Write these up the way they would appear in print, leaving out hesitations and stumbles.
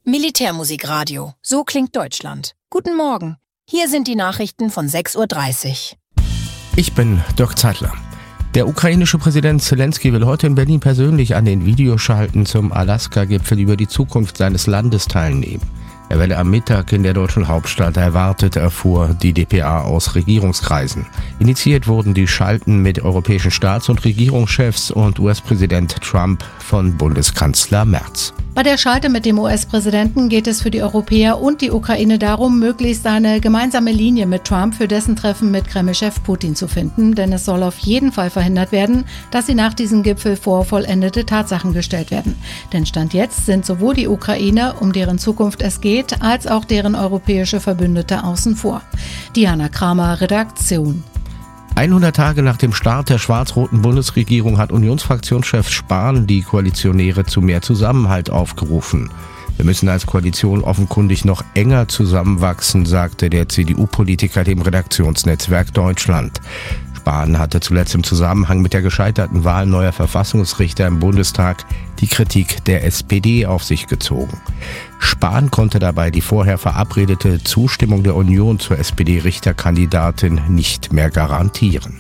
Militärmusikradio. So klingt Deutschland. Guten Morgen. Hier sind die Nachrichten von 6:30 Uhr. Ich bin Dirk Zeitler. Der ukrainische Präsident Zelensky will heute in Berlin persönlich an den Videoschalten zum Alaska-Gipfel über die Zukunft seines Landes teilnehmen. Er werde am Mittag in der deutschen Hauptstadt erwartet, erfuhr die dpa aus Regierungskreisen. Initiiert wurden die Schalten mit europäischen Staats- und Regierungschefs und US-Präsident Trump von Bundeskanzler Merz. Bei der Schalte mit dem US-Präsidenten geht es für die Europäer und die Ukraine darum, möglichst eine gemeinsame Linie mit Trump für dessen Treffen mit Kreml-Chef Putin zu finden, denn es soll auf jeden Fall verhindert werden, dass sie nach diesem Gipfel vor vollendete Tatsachen gestellt werden. Denn Stand jetzt sind sowohl die Ukraine, um deren Zukunft es geht, als auch deren europäische Verbündete außen vor. Diana Kramer, Redaktion. 100 Tage nach dem Start der schwarz-roten Bundesregierung hat Unionsfraktionschef Spahn die Koalitionäre zu mehr Zusammenhalt aufgerufen. Wir müssen als Koalition offenkundig noch enger zusammenwachsen, sagte der CDU-Politiker dem Redaktionsnetzwerk Deutschland. Spahn hatte zuletzt im Zusammenhang mit der gescheiterten Wahl neuer Verfassungsrichter im Bundestag die Kritik der SPD auf sich gezogen. Spahn konnte dabei die vorher verabredete Zustimmung der Union zur SPD-Richterkandidatin nicht mehr garantieren.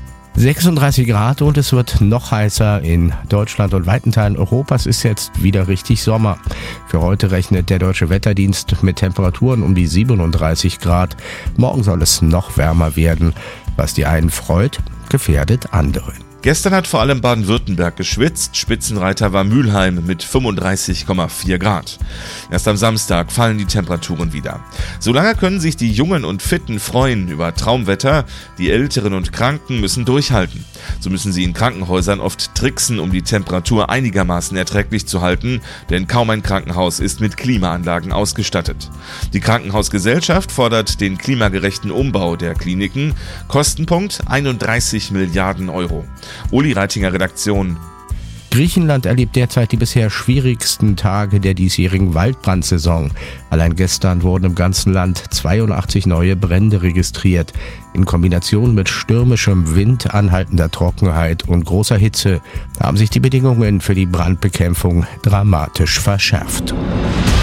36 Grad und es wird noch heißer. In Deutschland und weiten Teilen Europas ist jetzt wieder richtig Sommer. Für heute rechnet der Deutsche Wetterdienst mit Temperaturen um die 37 Grad. Morgen soll es noch wärmer werden. Was die einen freut, gefährdet andere. Gestern hat vor allem Baden-Württemberg geschwitzt. Spitzenreiter war Mülheim mit 35,4 Grad. Erst am Samstag fallen die Temperaturen wieder. Solange können sich die Jungen und Fitten freuen über Traumwetter. Die Älteren und Kranken müssen durchhalten. So müssen sie in Krankenhäusern oft tricksen, um die Temperatur einigermaßen erträglich zu halten, denn kaum ein Krankenhaus ist mit Klimaanlagen ausgestattet. Die Krankenhausgesellschaft fordert den klimagerechten Umbau der Kliniken. Kostenpunkt 31 Milliarden Euro. Uli Reitinger, Redaktion. Griechenland erlebt derzeit die bisher schwierigsten Tage der diesjährigen Waldbrandsaison. Allein gestern wurden im ganzen Land 82 neue Brände registriert. In Kombination mit stürmischem Wind, anhaltender Trockenheit und großer Hitze haben sich die Bedingungen für die Brandbekämpfung dramatisch verschärft.